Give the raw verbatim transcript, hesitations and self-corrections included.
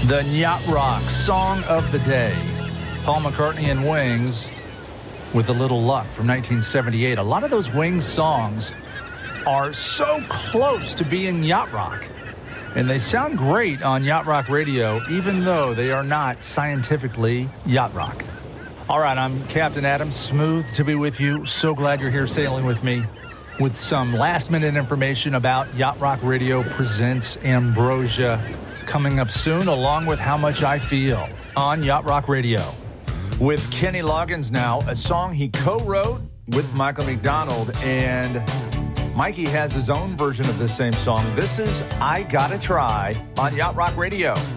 The Yacht Rock Song of the Day. Paul McCartney and Wings with A Little Luck from nineteen seventy-eight. A lot of those Wings songs are so close to being yacht rock. And they sound great on Yacht Rock Radio, even though they are not scientifically yacht rock. All right, I'm Captain Adam. Smooth to be with you. So glad you're here sailing with me with some last-minute information about Yacht Rock Radio presents Ambrosia coming up soon, along with How Much I Feel on Yacht Rock Radio. With Kenny Loggins now, a song he co-wrote with Michael McDonald, and Mikey has his own version of this same song. This is I Gotta Try on Yacht Rock Radio.